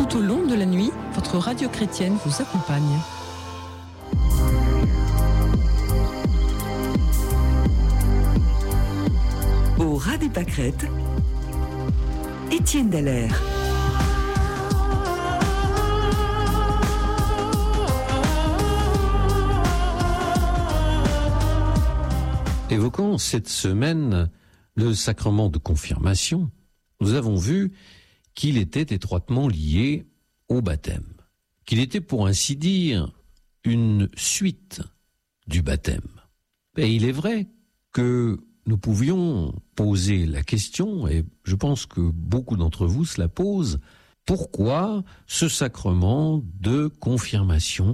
Tout au long de la nuit, votre radio chrétienne vous accompagne. Au ras des pâquerettes, Étienne Dallaire. Évoquant cette semaine le sacrement de confirmation, nous avons vu qu'il était étroitement lié au baptême, qu'il était pour ainsi dire une suite du baptême. Et il est vrai que nous pouvions poser la question, et je pense que beaucoup d'entre vous se la posent, pourquoi ce sacrement de confirmation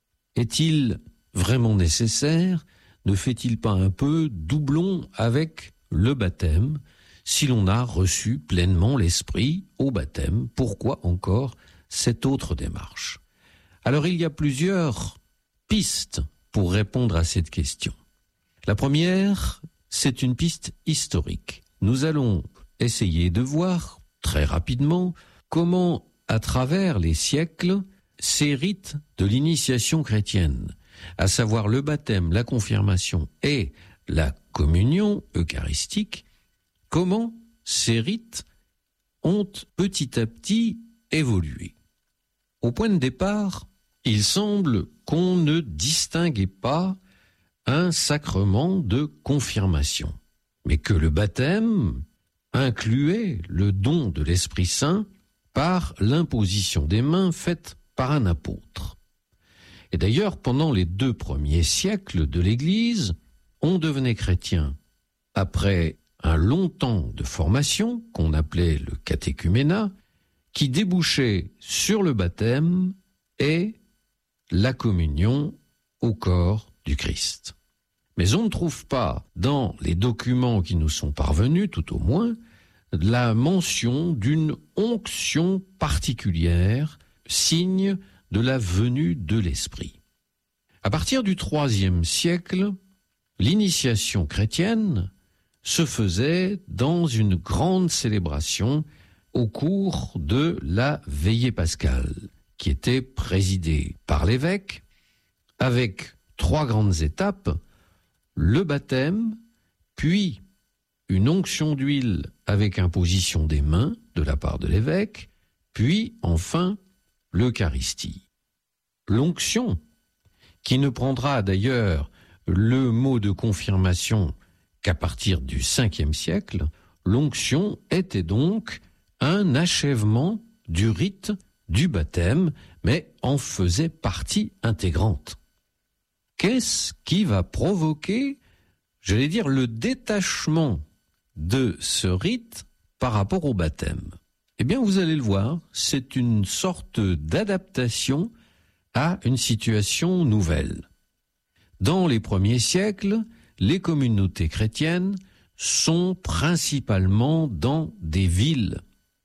est-il vraiment nécessaire ? Ne fait-il pas un peu doublon avec le baptême ? Si l'on a reçu pleinement l'Esprit au baptême, pourquoi encore cette autre démarche ? Alors il y a plusieurs pistes pour répondre à cette question. La première, c'est une piste historique. Nous allons essayer de voir très rapidement comment, à travers les siècles, ces rites de l'initiation chrétienne, à savoir le baptême, la confirmation et la communion eucharistique, comment ces rites ont petit à petit évolué. Au point de départ, il semble qu'on ne distinguait pas un sacrement de confirmation, mais que le baptême incluait le don de l'Esprit Saint par l'imposition des mains faite par un apôtre. Et d'ailleurs, pendant les 2 premiers siècles de l'Église, on devenait chrétien après un long temps de formation, qu'on appelait le catéchuménat, qui débouchait sur le baptême et la communion au corps du Christ. Mais on ne trouve pas, dans les documents qui nous sont parvenus, tout au moins, la mention d'une onction particulière, signe de la venue de l'Esprit. À partir du IIIe siècle, l'initiation chrétienne se faisait dans une grande célébration au cours de la veillée pascale, qui était présidée par l'évêque, avec 3 grandes étapes, le baptême, puis une onction d'huile avec imposition des mains de la part de l'évêque, puis enfin l'Eucharistie. L'onction, qui ne prendra d'ailleurs le mot de confirmation qu'à partir du Ve siècle, l'onction était donc un achèvement du rite du baptême, mais en faisait partie intégrante. Qu'est-ce qui va provoquer, j'allais dire, le détachement de ce rite par rapport au baptême ? Eh bien, vous allez le voir, c'est une sorte d'adaptation à une situation nouvelle. Dans les premiers siècles, les communautés chrétiennes sont principalement dans des villes.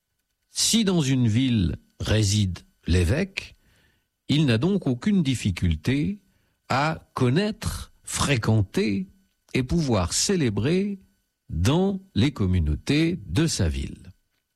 Si dans une ville réside l'évêque, il n'a donc aucune difficulté à connaître, fréquenter et pouvoir célébrer dans les communautés de sa ville.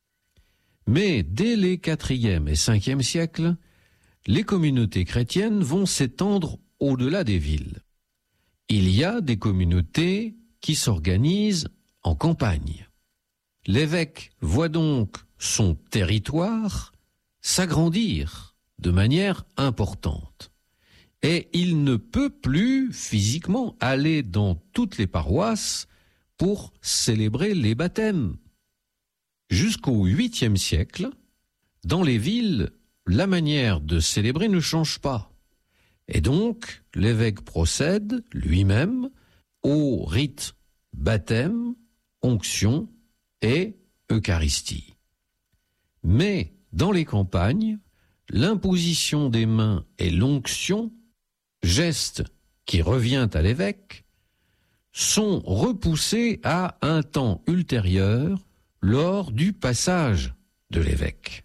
Mais dès les IVe et Ve siècles, les communautés chrétiennes vont s'étendre au-delà des villes. Il y a des communautés qui s'organisent en campagne. L'évêque voit donc son territoire s'agrandir de manière importante. Et il ne peut plus physiquement aller dans toutes les paroisses pour célébrer les baptêmes. Jusqu'au 8e siècle, dans les villes, la manière de célébrer ne change pas. Et donc, l'évêque procède lui-même au rite baptême, onction et Eucharistie. Mais dans les campagnes, l'imposition des mains et l'onction, geste qui revient à l'évêque, sont repoussés à un temps ultérieur lors du passage de l'évêque.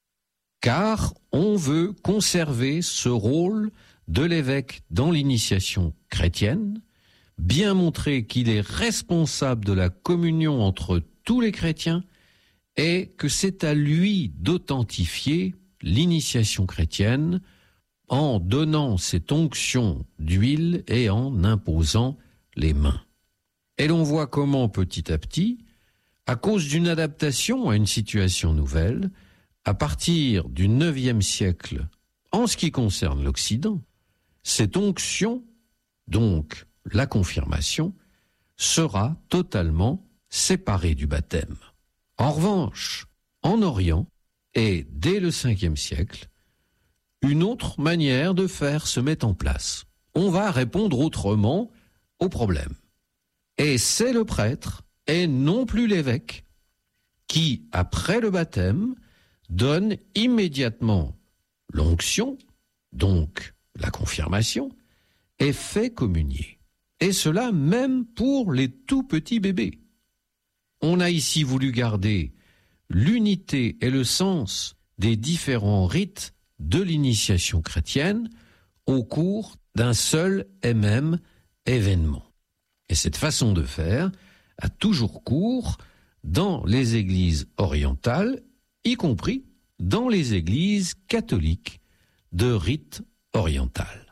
Car on veut conserver ce rôle de l'évêque dans l'initiation chrétienne, bien montrer qu'il est responsable de la communion entre tous les chrétiens et que c'est à lui d'authentifier l'initiation chrétienne en donnant cette onction d'huile et en imposant les mains. Et l'on voit comment petit à petit, à cause d'une adaptation à une situation nouvelle, à partir du IXe siècle, en ce qui concerne l'Occident, cette onction, donc la confirmation, sera totalement séparée du baptême. En revanche, en Orient, et dès le Ve siècle, une autre manière de faire se met en place. On va répondre autrement au problème. Et c'est le prêtre, et non plus l'évêque, qui, après le baptême, donne immédiatement l'onction, donc la confirmation, et fait communier. Et cela même pour les tout petits bébés. On a ici voulu garder l'unité et le sens des différents rites de l'initiation chrétienne au cours d'un seul et même événement. Et cette façon de faire a toujours cours dans les églises orientales, y compris dans les églises catholiques de rite oriental.